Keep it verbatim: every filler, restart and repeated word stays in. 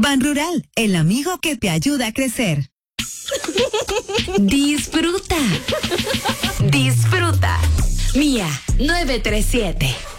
Ban Rural, el amigo que te ayuda a crecer. Disfruta. Disfruta. Mía, nueve tres siete.